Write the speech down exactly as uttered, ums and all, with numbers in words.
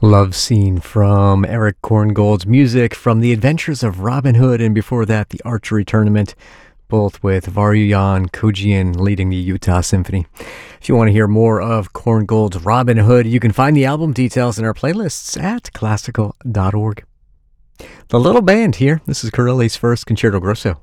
Love Scene from Eric Korngold's music from The Adventures of Robin Hood, and before that, The Archery Tournament, both with Varyuyan Kojian leading the Utah Symphony. If you want to hear more of Korngold's Robin Hood, you can find the album details in our playlists at classical dot org. The Little Band here. This is Corelli's first Concerto Grosso.